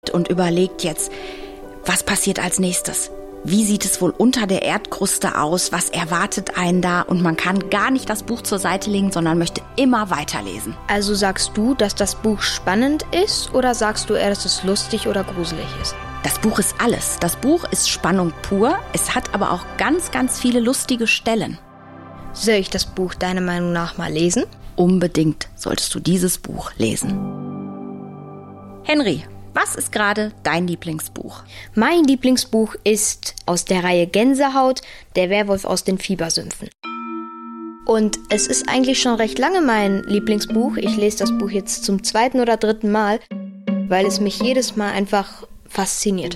und überlegt jetzt, was passiert als nächstes? Wie sieht es wohl unter der Erdkruste aus? Was erwartet einen da? Und man kann gar nicht das Buch zur Seite legen, sondern möchte immer weiterlesen. Also sagst du, dass das Buch spannend ist oder sagst du eher, dass es lustig oder gruselig ist? Das Buch ist alles. Das Buch ist Spannung pur. Es hat aber auch ganz, ganz viele lustige Stellen. Soll ich das Buch deiner Meinung nach mal lesen? Unbedingt solltest du dieses Buch lesen. Henry, was ist gerade dein Lieblingsbuch? Mein Lieblingsbuch ist aus der Reihe Gänsehaut, der Werwolf aus den Fiebersümpfen. Und es ist eigentlich schon recht lange mein Lieblingsbuch. Ich lese das Buch jetzt zum 2. oder 3. Mal, weil es mich jedes Mal einfach fasziniert.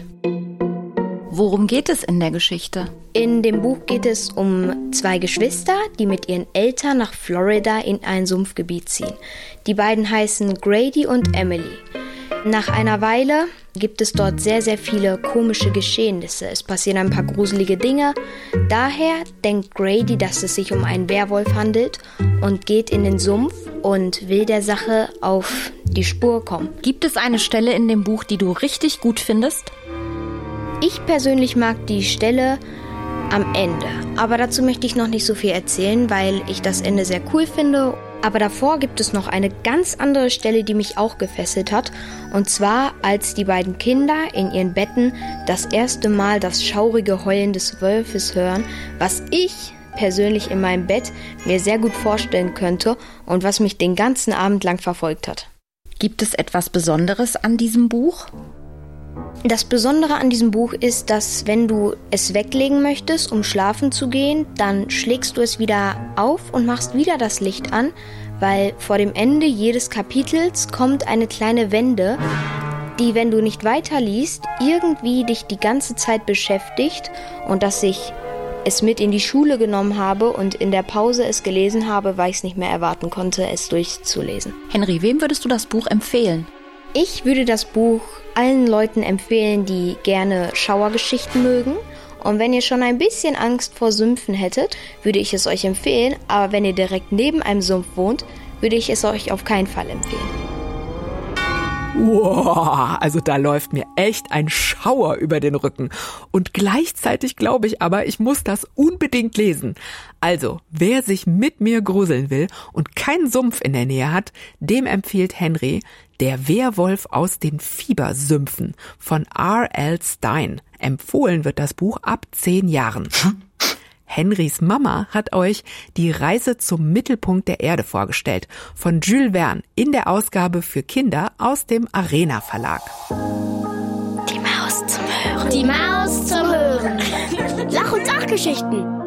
Worum geht es in der Geschichte? In dem Buch geht es um 2 Geschwister, die mit ihren Eltern nach Florida in ein Sumpfgebiet ziehen. Die beiden heißen Grady und Emily. Nach einer Weile gibt es dort sehr, sehr viele komische Geschehnisse. Es passieren ein paar gruselige Dinge. Daher denkt Grady, dass es sich um einen Werwolf handelt und geht in den Sumpf und will der Sache auf die Spur kommen. Gibt es eine Stelle in dem Buch, die du richtig gut findest? Ich persönlich mag die Stelle am Ende. Aber dazu möchte ich noch nicht so viel erzählen, weil ich das Ende sehr cool finde. Aber davor gibt es noch eine ganz andere Stelle, die mich auch gefesselt hat. Und zwar, als die beiden Kinder in ihren Betten das erste Mal das schaurige Heulen des Wolfes hören, was ich persönlich in meinem Bett mir sehr gut vorstellen könnte und was mich den ganzen Abend lang verfolgt hat. Gibt es etwas Besonderes an diesem Buch? Das Besondere an diesem Buch ist, dass wenn du es weglegen möchtest, um schlafen zu gehen, dann schlägst du es wieder auf und machst wieder das Licht an, weil vor dem Ende jedes Kapitels kommt eine kleine Wende, die, wenn du nicht weiterliest, irgendwie dich die ganze Zeit beschäftigt und dass ich es mit in die Schule genommen habe und in der Pause es gelesen habe, weil ich es nicht mehr erwarten konnte, es durchzulesen. Henry, wem würdest du das Buch empfehlen? Ich würde das Buch allen Leuten empfehlen, die gerne Schauergeschichten mögen. Und wenn ihr schon ein bisschen Angst vor Sümpfen hättet, würde ich es euch empfehlen. Aber wenn ihr direkt neben einem Sumpf wohnt, würde ich es euch auf keinen Fall empfehlen. Wow, also da läuft mir echt ein Schauer über den Rücken. Und gleichzeitig glaube ich aber, ich muss das unbedingt lesen. Also, wer sich mit mir gruseln will und keinen Sumpf in der Nähe hat, dem empfiehlt Henry Der Werwolf aus den Fiebersümpfen von R.L. Stein. Empfohlen wird das Buch ab 10 Jahren. Henrys Mama hat euch die Reise zum Mittelpunkt der Erde vorgestellt, von Jules Verne in der Ausgabe für Kinder aus dem Arena Verlag. Die Maus zum Hören. Die Maus zum Hören. Lach- und Sachgeschichten.